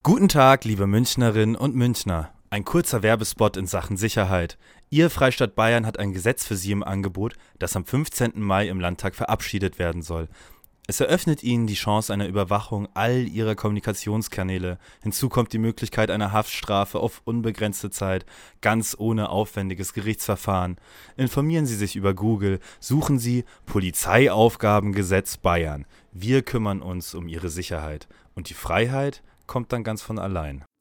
Guten Tag, liebe Münchnerinnen und Münchner. Ein kurzer Werbespot in Sachen Sicherheit. Ihr Freistaat Bayern hat ein Gesetz für Sie im Angebot, das am 15. Mai im Landtag verabschiedet werden soll. Es eröffnet Ihnen die Chance einer Überwachung all Ihrer Kommunikationskanäle. Hinzu kommt die Möglichkeit einer Haftstrafe auf unbegrenzte Zeit, ganz ohne aufwendiges Gerichtsverfahren. Informieren Sie sich über Google, suchen Sie Polizeiaufgabengesetz Bayern. Wir kümmern uns um Ihre Sicherheit. Und die Freiheit kommt dann ganz von allein.